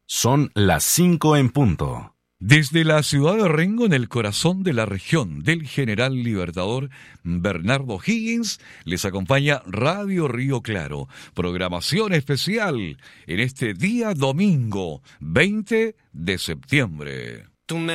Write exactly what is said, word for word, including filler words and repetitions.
Son las cinco en punto. Desde la ciudad de Rengo, en el corazón de la región del General Libertador Bernardo Higgins, les acompaña Radio Río Claro. Programación especial en este día domingo veinte de septiembre.